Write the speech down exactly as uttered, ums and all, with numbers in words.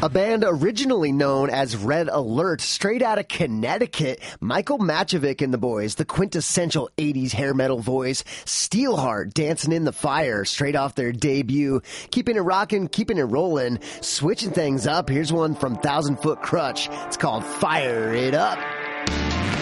A band originally known as Red Alert, straight out of Connecticut, Michael Machovic and the boys, the quintessential eighties hair metal voice, Steelheart, Dancing in the Fire, straight off their debut, keeping it rocking, keeping it rolling, switching things up. Here's one from Thousand Foot Crutch. It's called Fire It Up.